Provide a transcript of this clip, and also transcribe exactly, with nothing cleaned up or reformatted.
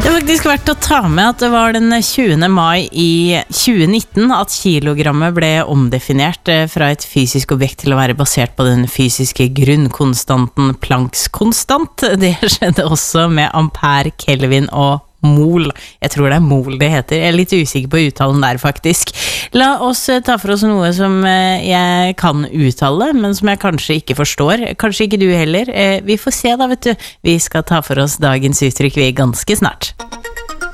Det har faktisk vært å ta med at det var den tjuende mai i tjue nitten at kilogrammet ble omdefinert fra et fysisk objekt til å være basert på den fysiske grunnkonstanten Plancks konstant. Det skjedde også med ampere, kelvin og mol. Jeg tror det er mol det heter. Jeg er litt usikker på uttalen der faktisk. La oss ta for oss noe som jeg kan uttale, men som jeg kanskje ikke forstår. Kanskje ikke du heller. Vi får se da, vet du. Vi skal ta for oss dagens uttrykk vi ganske snart.